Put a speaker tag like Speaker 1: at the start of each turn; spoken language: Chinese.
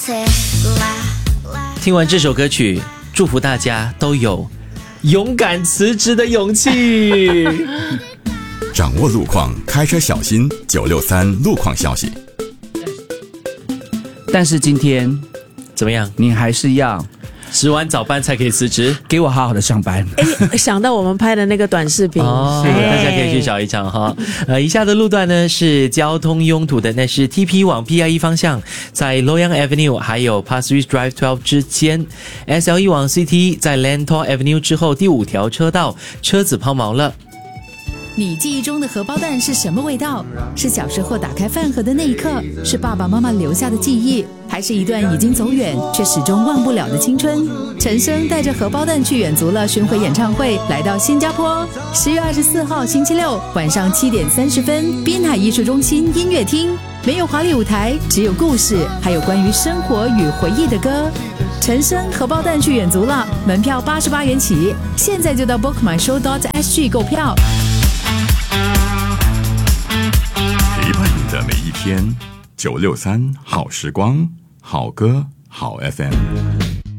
Speaker 1: 听完这首歌曲，祝福大家都有勇敢辞职的勇气。
Speaker 2: 掌握路况，开车小心。963路况消息。
Speaker 3: 但是今天
Speaker 1: 怎么样？
Speaker 3: 你还是要
Speaker 1: 值完早班才可以辞职，
Speaker 3: 给我好好的上班。
Speaker 4: 想到我们拍的那个短视频
Speaker 1: 哦，大家可以去找一找哈。以下的路段呢是交通拥堵的，那是 TP 往 PIE 方向，在 Loyang Avenue 还有 Pasir Ris Drive 12之间 ，SLE 往 CT 在 Lentor Avenue 之后第5条车道，车子抛锚了。
Speaker 5: 你记忆中的荷包蛋是什么味道？是小时候打开饭盒的那一刻，是爸爸妈妈留下的记忆，还是一段已经走远却始终忘不了的青春？陈升带着荷包蛋去远足了巡回演唱会来到新加坡，10月24号星期六晚上7点30分，滨海艺术中心音乐厅，没有华丽舞台，只有故事，还有关于生活与回忆的歌。陈升荷包蛋去远足了，门票88元起，现在就到 bookmyshow.sg 购票。
Speaker 2: 陪伴你的每一天，963好时光，好歌好 FM。